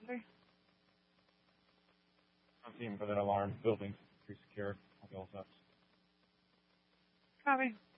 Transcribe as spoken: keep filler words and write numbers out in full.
Copy. I'm seeing for that alarm building, pretty secure. I'll be all set. Copy.